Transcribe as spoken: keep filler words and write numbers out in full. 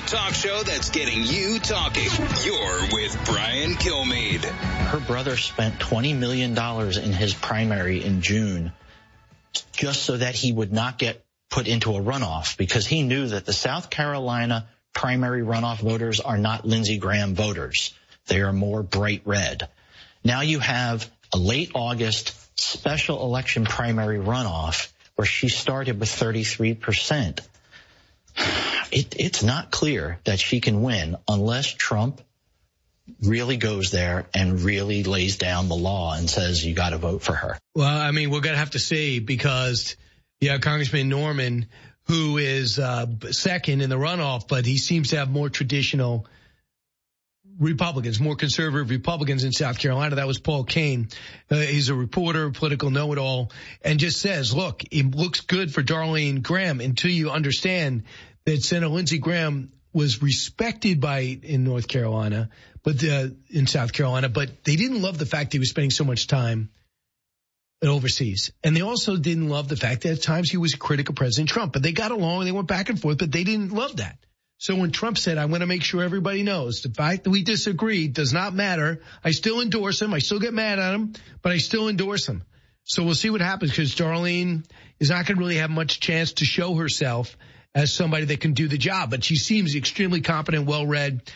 talk show that's getting you talking. You're with Brian Kilmeade. Her brother spent twenty million dollars in his primary in June just so that he would not get put into a runoff, because he knew that the South Carolina primary runoff voters are not Lindsey Graham voters. They are more bright red. Now you have a late August special election primary runoff where she started with thirty-three percent. It, it's not clear that she can win unless Trump really goes there and really lays down the law and says you got to vote for her. Well, I mean, we're going to have to see, because, yeah, Congressman Norman, who is uh, second in the runoff, but he seems to have more traditional Republicans, more conservative Republicans in South Carolina. That was Paul Kane. Uh, he's a reporter, political know-it-all, and just says, look, it looks good for Darlene Graham until you understand that Senator Lindsey Graham was respected by in North Carolina, but uh, in South Carolina, but they didn't love the fact he was spending so much time overseas. And they also didn't love the fact that at times he was a critic of President Trump, but they got along, they went back and forth, but they didn't love that. So when Trump said, I want to make sure everybody knows the fact that we disagree does not matter. I still endorse him. I still get mad at him, but I still endorse him. So we'll see what happens, because Darlene is not going to really have much chance to show herself as somebody that can do the job. But she seems extremely competent, well-read.